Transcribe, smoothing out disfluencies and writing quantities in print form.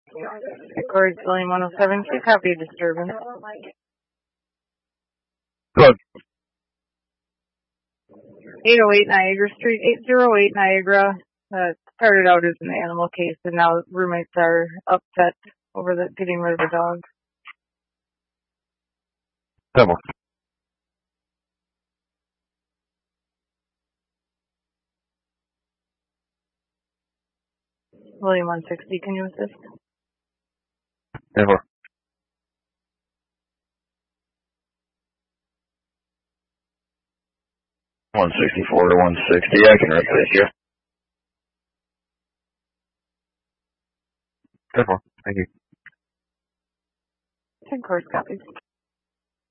Records William 107, please copy disturbance. Good. 808 Niagara Street, 808 Niagara. Started out as an animal case, and now roommates are upset over getting rid of the dog. Double. William 160, can you assist? Never. 164 to 160, I can replace you. Never. Thank you. 10 course copies.